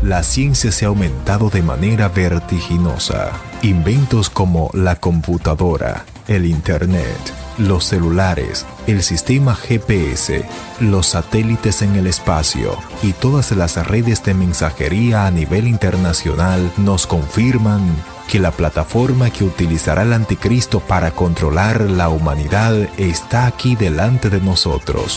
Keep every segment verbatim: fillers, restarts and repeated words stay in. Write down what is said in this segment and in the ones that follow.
la ciencia se ha aumentado de manera vertiginosa. Inventos como la computadora, el internet, los celulares, el sistema G P S, los satélites en el espacio y todas las redes de mensajería a nivel internacional nos confirman que la plataforma que utilizará el anticristo para controlar la humanidad está aquí delante de nosotros.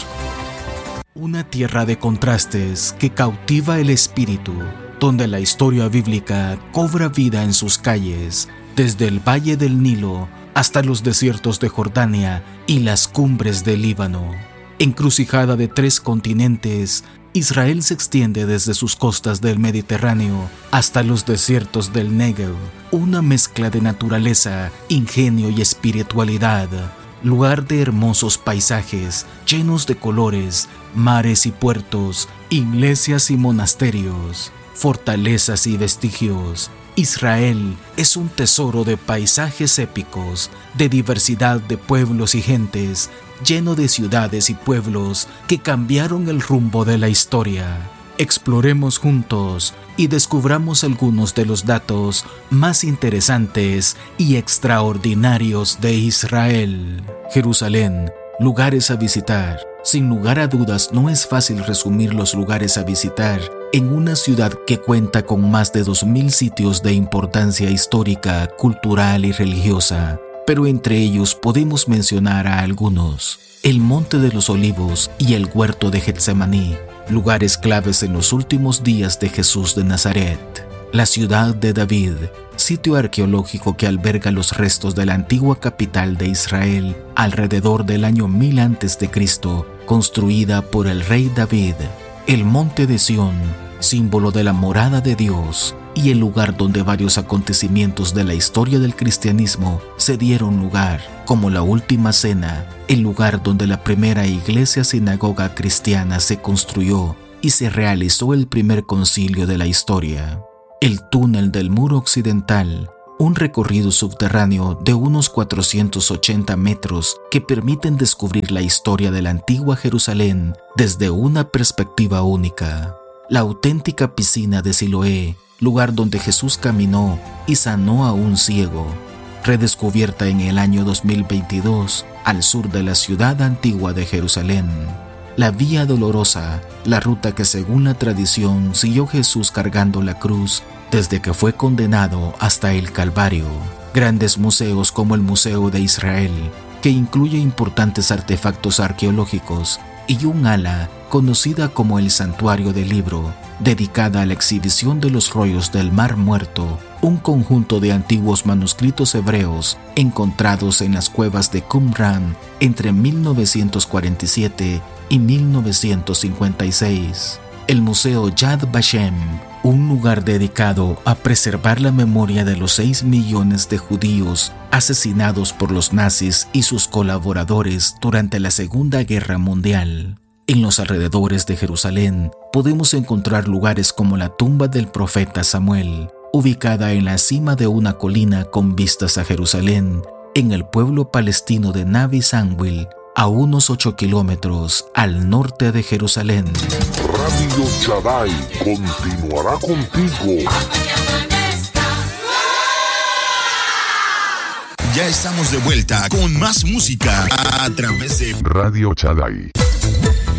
Una tierra de contrastes que cautiva el espíritu, donde la historia bíblica cobra vida en sus calles, desde el valle del Nilo hasta los desiertos de Jordania y las cumbres del Líbano. Encrucijada de tres continentes, Israel se extiende desde sus costas del Mediterráneo hasta los desiertos del Negev, una mezcla de naturaleza, ingenio y espiritualidad, lugar de hermosos paisajes llenos de colores, mares y puertos, iglesias y monasterios, fortalezas y vestigios. Israel es un tesoro de paisajes épicos, de diversidad de pueblos y gentes, lleno de ciudades y pueblos que cambiaron el rumbo de la historia. Exploremos juntos y descubramos algunos de los datos más interesantes y extraordinarios de Israel. Jerusalén, lugares a visitar. Sin lugar a dudas, no es fácil resumir los lugares a visitar en una ciudad que cuenta con más de dos mil sitios de importancia histórica, cultural y religiosa, pero entre ellos podemos mencionar a algunos: el Monte de los Olivos y el Huerto de Getsemaní, lugares claves en los últimos días de Jesús de Nazaret; la ciudad de David, sitio arqueológico que alberga los restos de la antigua capital de Israel alrededor del año mil antes de Cristo, construida por el rey David; el Monte de Sión, símbolo de la morada de Dios, y el lugar donde varios acontecimientos de la historia del cristianismo se dieron lugar, como la Última Cena, el lugar donde la primera iglesia sinagoga cristiana se construyó y se realizó el primer concilio de la historia; el túnel del muro occidental, un recorrido subterráneo de unos cuatrocientos ochenta metros que permiten descubrir la historia de la antigua Jerusalén desde una perspectiva única; la auténtica piscina de Siloé, lugar donde Jesús caminó y sanó a un ciego, redescubierta en el año dos mil veintidós al sur de la ciudad antigua de Jerusalén; la Vía Dolorosa, la ruta que según la tradición siguió Jesús cargando la cruz desde que fue condenado hasta el Calvario; grandes museos como el Museo de Israel, que incluye importantes artefactos arqueológicos, y un ala conocida como el Santuario del Libro, dedicada a la exhibición de los rollos del Mar Muerto, un conjunto de antiguos manuscritos hebreos encontrados en las cuevas de Qumran entre mil novecientos cuarenta y siete y mil novecientos cincuenta y seis; el Museo Yad Vashem, un lugar dedicado a preservar la memoria de los seis millones de judíos asesinados por los nazis y sus colaboradores durante la Segunda Guerra Mundial. En los alrededores de Jerusalén podemos encontrar lugares como la tumba del profeta Samuel, ubicada en la cima de una colina con vistas a Jerusalén, en el pueblo palestino de Navi Sanwil, a unos ocho kilómetros al norte de Jerusalén. Radio Shaddai continuará contigo. Ya estamos de vuelta con más música a través de Radio Shaddai.